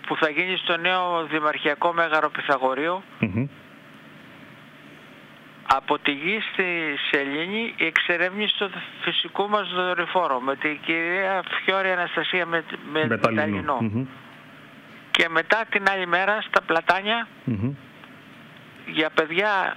που θα γίνει στο νέο Δημαρχιακό Μέγαρο Πυθαγορείου, από τη γη στη Σελήνη, η εξερεύνηση του φυσικού μας δορυφόρου με την κυρία Φιώρη Αναστασία Μεταλλινού. Και μετά την άλλη μέρα στα Πλατάνια, για παιδιά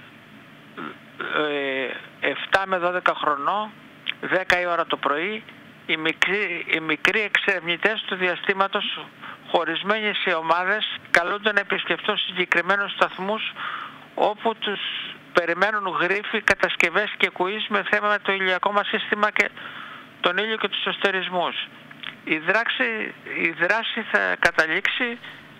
7 με 12 χρονών, 10 η ώρα το πρωί, οι μικροί εξερευνητές του διαστήματος, χωρισμένοι σε ομάδες, καλούνται να επισκεφτούν συγκεκριμένους σταθμούς όπου τους περιμένουν γρίφοι, κατασκευές και κουείς με θέμα το ηλιακό μας σύστημα και τον ήλιο και τους αστερισμούς. Η δράση θα καταλήξει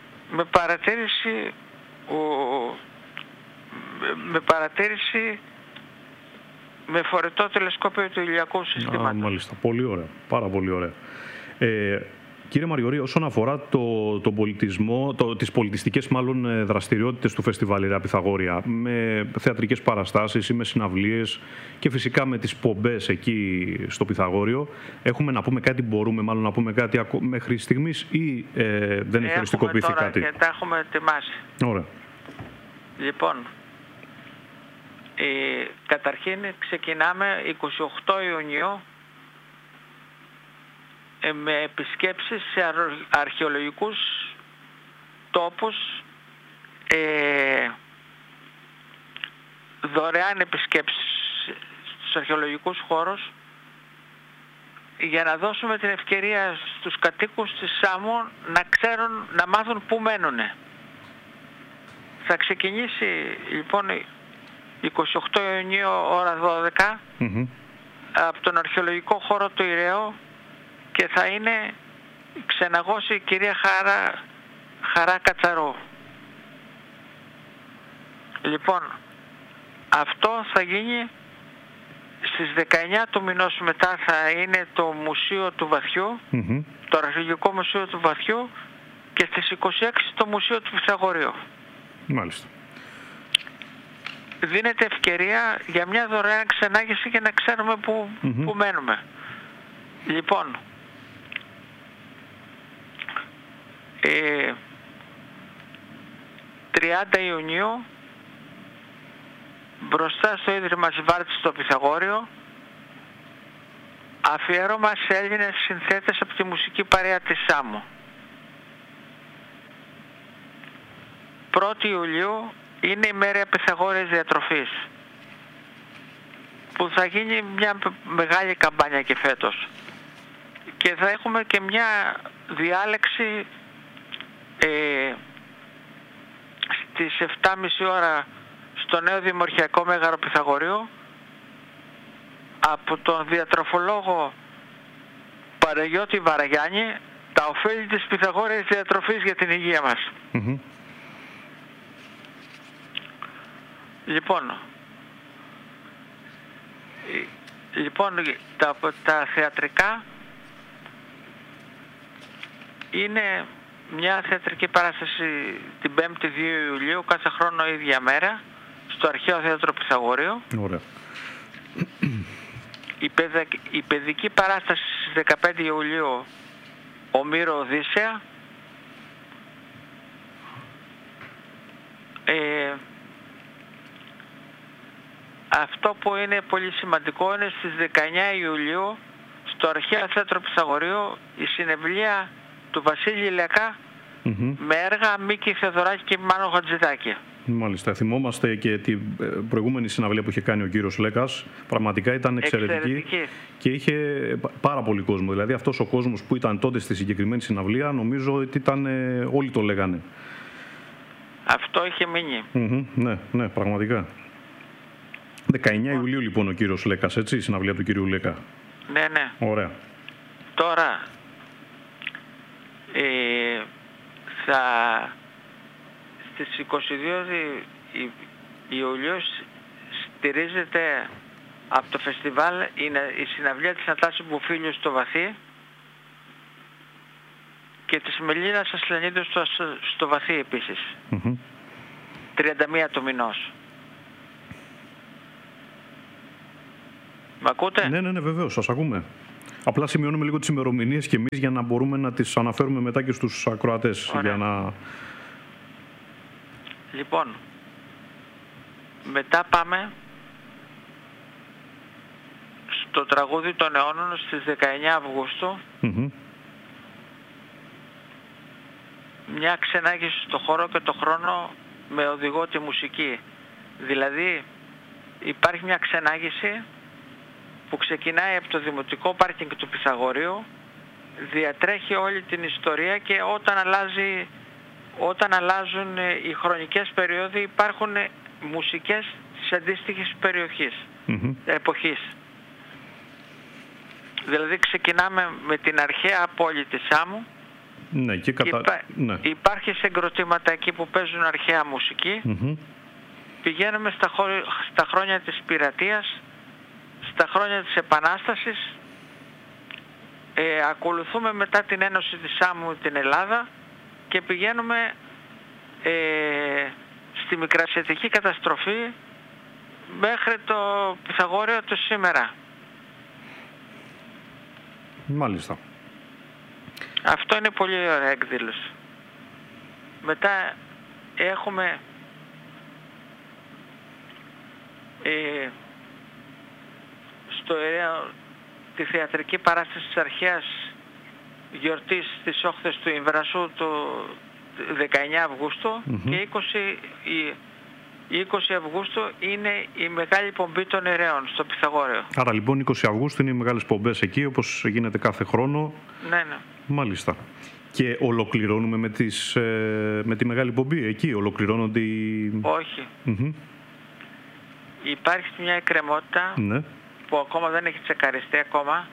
με παρατήρηση με φορητό τηλεσκόπιο του ηλιακού συστήματος. Μάλιστα. Πολύ ωραία. Πάρα πολύ ωραία. Κύριε Μαριωρή, όσον αφορά τον πολιτισμό, τις πολιτιστικές μάλλον δραστηριότητες του Φεστιβάλ Ιερά Πυθαγόρεια, με θεατρικές παραστάσεις ή με συναυλίες και φυσικά με τις πομπές εκεί στο Πυθαγόριο, έχουμε να πούμε κάτι, μπορούμε μάλλον να πούμε κάτι μέχρι στιγμής ή δεν έχει οριστικοποιηθεί κάτι? Και τα έχουμε ετοιμάσει. Ωραία. Λοιπόν, καταρχήν ξεκινάμε 28 Ιουνίου με επισκέψεις σε αρχαιολογικούς τόπους, δωρεάν επισκέψεις στους αρχαιολογικούς χώρους, για να δώσουμε την ευκαιρία στους κατοίκους της Σάμου να ξέρουν, να μάθουν πού μένουνε. Θα ξεκινήσει λοιπόν 28 Ιουνίου ώρα 12 από τον αρχαιολογικό χώρο του Ηρέου και θα είναι ξεναγώσει η κυρία Χαρά Κατσαρού. Λοιπόν, αυτό θα γίνει στις 19 του μηνός. Μετά θα είναι το Μουσείο του Βαθιού, το Αρχαιολογικό Μουσείο του Βαθιού, και στις 26 το Μουσείο του Πυθαγορείου. Μάλιστα. Δίνεται ευκαιρία για μια δωρεάν ξενάγηση και να ξέρουμε που μένουμε. Λοιπόν, 30 Ιουνίου μπροστά στο Ίδρυμα Σβάρτης στο Πυθαγόριο, αφιέρωμα σε Έλληνες συνθέτες από τη μουσική παρέα της Σάμου. 1η Ιουλίου είναι η μέρα Πυθαγόρειας διατροφής, που θα γίνει μια μεγάλη καμπάνια και φέτος. Και θα έχουμε και μια διάλεξη στις 7.30 ώρα στο νέο Δημαρχιακό Μέγαρο Πυθαγορείου από τον διατροφολόγο Παναγιώτη Βαραγιάννη, τα ωφέλη της Πυθαγόρειας διατροφής για την υγεία μας. Λοιπόν, τα θεατρικά είναι μια θεατρική παράσταση την 5η 2 Ιουλίου, κάθε χρόνο ίδια μέρα, στο Αρχαίο Θέατρο Πυθαγορείου. Ωραία. Η παιδική παράσταση στις 15 Ιουλίου, Ομήρο Οδύσσεα. Αυτό που είναι πολύ σημαντικό είναι στις 19 Ιουλίου στο Αρχαίο Θέατρο Πυθαγορείου η συνευλία του Βασίλη Ηλιακά με έργα Μίκη Θεοδωράκη και Μάνο Χατζηδάκη. Μάλιστα. Θυμόμαστε και την προηγούμενη συναυλία που είχε κάνει ο κύριος Λέκας. Πραγματικά ήταν εξαιρετική και είχε πάρα πολύ κόσμο. Δηλαδή αυτός ο κόσμος που ήταν τότε στη συγκεκριμένη συναυλία, νομίζω ότι ήταν, όλοι το λέγανε. Αυτό είχε μείνει. Ναι, πραγματικά. 19 Ιουλίου λοιπόν ο κύριος Λέκας, έτσι, η συναυλία του κύριου Λέκα. Ναι. Ωραία. Τώρα στις 22 Ιουλίου στηρίζεται από το φεστιβάλ η συναυλία της Νατάσης Μπουφίλιου στο Βαθύ και της Μελίνας Ασλανίδου στο Βαθύ επίσης. 31 του μηνός. Μ' ακούτε? Ναι, βεβαίως, σας ακούμε. Απλά σημειώνουμε λίγο τις ημερομηνίες και εμείς για να μπορούμε να τις αναφέρουμε μετά και στους ακροατές. Ωραία. Για να... Λοιπόν, μετά πάμε στο τραγούδι των αιώνων στις 19 Αυγούστου. Μια ξενάγηση στο χώρο και το χρόνο με οδηγό τη μουσική. Δηλαδή υπάρχει μια ξενάγηση που ξεκινάει από το δημοτικό πάρκινγκ του Πυθαγορείου, διατρέχει όλη την ιστορία και όταν αλλάζουν οι χρονικές περίοδοι υπάρχουν μουσικές της αντίστοιχης εποχής. Δηλαδή ξεκινάμε με την αρχαία πόλη της Σάμου. Ναι, και ναι. Υπάρχει συγκροτήματα εκεί που παίζουν αρχαία μουσική. Πηγαίνουμε στα χρόνια της πειρατείας, στα χρόνια της Επανάστασης. Ακολουθούμε μετά την Ένωση της Σάμου την Ελλάδα και πηγαίνουμε στη Μικρασιατική καταστροφή μέχρι το Πυθαγόριο του σήμερα. Μάλιστα. Αυτό είναι πολύ ωραία εκδήλωση. Μετά έχουμε στο Εραίο τη θεατρική παράσταση της αρχαίας γιορτής της όχθες του Ιμβρασού του 19 Αυγούστου και 20 Αυγούστου είναι η μεγάλη πομπή των Εραίων στο Πυθαγόριο. Άρα λοιπόν 20 Αυγούστου είναι οι μεγάλες πομπές εκεί, όπως γίνεται κάθε χρόνο. Ναι. Μάλιστα. Και ολοκληρώνουμε με τη μεγάλη πομπή εκεί, ολοκληρώνονται οι... Όχι. Υπάρχει μια εκκρεμότητα που ακόμα δεν έχει τσεκαριστεί ακόμα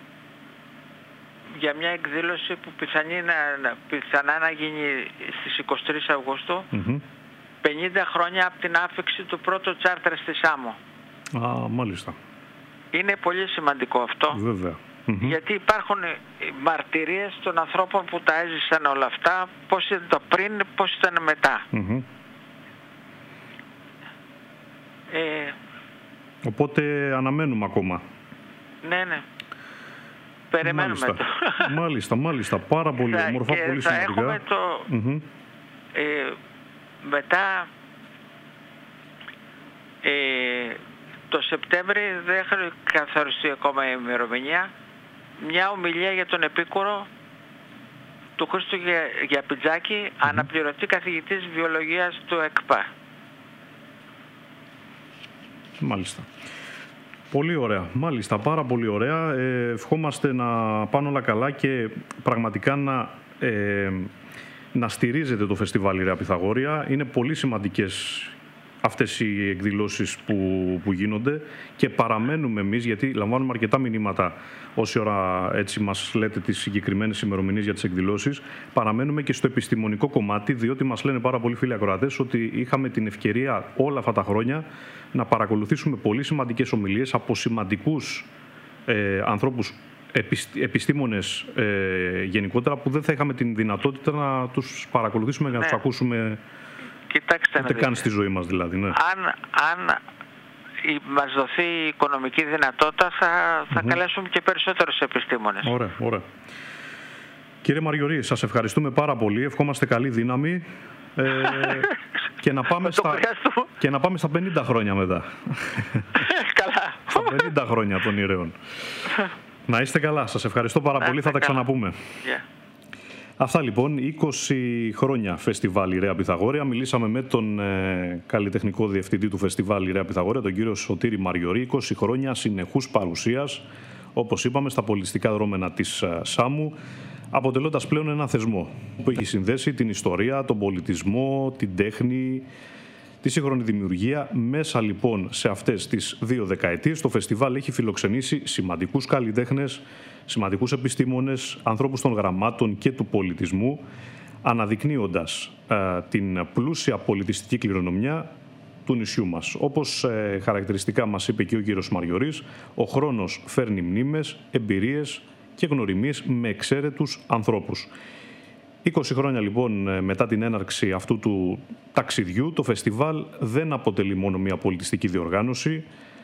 για μια εκδήλωση που πιθανά να γίνει στις 23 Αυγούστου, 50 χρόνια από την άφιξη του πρώτου τσάρτερ στη Σάμο. Μάλιστα. Είναι πολύ σημαντικό αυτό. Βέβαια. Γιατί υπάρχουν μαρτυρίες των ανθρώπων που τα έζησαν όλα αυτά, πώς ήταν το πριν, πώς ήταν μετά. Οπότε αναμένουμε ακόμα. Ναι. Περιμένουμε το. Μάλιστα. Πάρα πολύ όμορφα, πολύ σημαντικά. Θα έχουμε μετά το Σεπτέμβρη, δεν έχει καθοριστεί ακόμα η ημερομηνία, μια ομιλία για τον επίκουρο του Χρήστου Γιαπιτζάκη, αναπληρωτή καθηγητής βιολογίας του ΕΚΠΑ. Μάλιστα. Πολύ ωραία. Μάλιστα, πάρα πολύ ωραία. Ευχόμαστε να πάνε όλα καλά και πραγματικά να στηρίζετε το φεστιβάλ Ιερά Πυθαγόρια. Είναι πολύ σημαντικές αυτές οι εκδηλώσεις που γίνονται και παραμένουμε εμείς, γιατί λαμβάνουμε αρκετά μηνύματα όση ώρα έτσι μας λέτε τις συγκεκριμένες ημερομηνίες για τις εκδηλώσεις. Παραμένουμε και στο επιστημονικό κομμάτι, διότι μας λένε πάρα πολλοί φίλοι ακροατές ότι είχαμε την ευκαιρία όλα αυτά τα χρόνια να παρακολουθήσουμε πολύ σημαντικές ομιλίες από σημαντικούς ανθρώπους, επιστήμονες γενικότερα, που δεν θα είχαμε την δυνατότητα να τους παρακολουθήσουμε και να τους ακούσουμε. Κοιτάξτε, ούτε καν στη ζωή μας δηλαδή. Ναι. Αν μας δοθεί η οικονομική δυνατότητα θα καλέσουμε και περισσότερους επιστήμονες. Ωραία. Κύριε Μαριωρή, σας ευχαριστούμε πάρα πολύ. Ευχόμαστε καλή δύναμη και να πάμε στα 50 χρόνια μετά. Καλά. Στα 50 χρόνια των Ιερέων. Να είστε καλά. Σας ευχαριστώ πάρα πολύ. Θα τα ξαναπούμε. Αυτά λοιπόν, 20 χρόνια φεστιβάλ Ιερά Πυθαγόρια. Μιλήσαμε με τον καλλιτεχνικό διευθυντή του φεστιβάλ Ιερά Πυθαγόρια, τον κύριο Σωτήρη Μαριωρή. 20 χρόνια συνεχούς παρουσίας, όπως είπαμε, στα πολιτιστικά δρόμενα της Σάμου, αποτελώντας πλέον ένα θεσμό που έχει συνδέσει την ιστορία, τον πολιτισμό, την τέχνη, τη σύγχρονη δημιουργία. Μέσα λοιπόν σε αυτές τις 2 δεκαετίες το φεστιβάλ έχει φιλοξενήσει σημαντικούς καλλιτέχνες, σημαντικούς επιστήμονες, ανθρώπους των γραμμάτων και του πολιτισμού, αναδεικνύοντας την πλούσια πολιτιστική κληρονομιά του νησιού μας. Όπως χαρακτηριστικά μας είπε και ο κύριος Μαριωρής, ο χρόνος φέρνει μνήμες, εμπειρίες και γνωριμίες με εξαίρετους ανθρώπους. 20 χρόνια λοιπόν μετά την έναρξη αυτού του ταξιδιού, το φεστιβάλ δεν αποτελεί μόνο μια πολιτιστική διοργάνωση,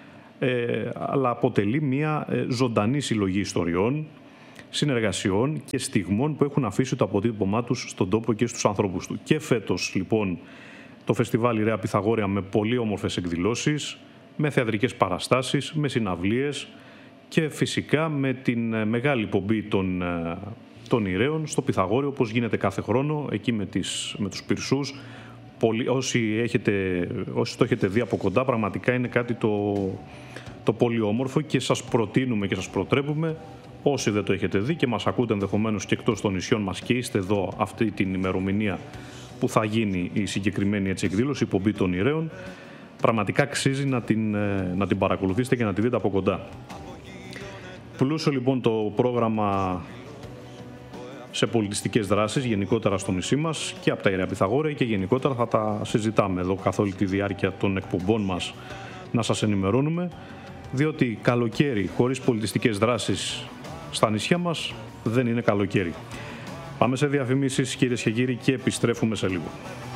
αλλά αποτελεί μια ζωντανή συλλογή ιστοριών, συνεργασιών και στιγμών που έχουν αφήσει το αποτύπωμά τους στον τόπο και στους ανθρώπους του. Και φέτος λοιπόν το φεστιβάλ Ιρέα Πυθαγόρια με πολύ όμορφες εκδηλώσεις, με θεατρικές παραστάσεις, με συναυλίες και φυσικά με την μεγάλη πομπή των Ιραίων στο Πυθαγόριο, όπως γίνεται κάθε χρόνο, εκεί με τους πυρσούς. Όσοι το έχετε δει από κοντά, πραγματικά είναι κάτι το πολύ όμορφο και σας προτείνουμε και σας προτρέπουμε, όσοι δεν το έχετε δει και μας ακούτε ενδεχομένως και εκτός των νησιών μας και είστε εδώ αυτή την ημερομηνία που θα γίνει η συγκεκριμένη εκδήλωση, η πομπή των Ιραίων, πραγματικά αξίζει να την παρακολουθήσετε και να τη δείτε από κοντά. Πλούσιο λοιπόν το πρόγραμμα σε πολιτιστικές δράσεις γενικότερα στο νησί μας και από τα Ιερέα Πυθαγόρια και γενικότερα θα τα συζητάμε εδώ καθ' όλη τη διάρκεια των εκπομπών μας, να σας ενημερώνουμε, διότι καλοκαίρι χωρίς πολιτιστικές δράσεις στα νησιά μας δεν είναι καλοκαίρι. Πάμε σε διαφημίσεις, κυρίες και κύριοι, και επιστρέφουμε σε λίγο.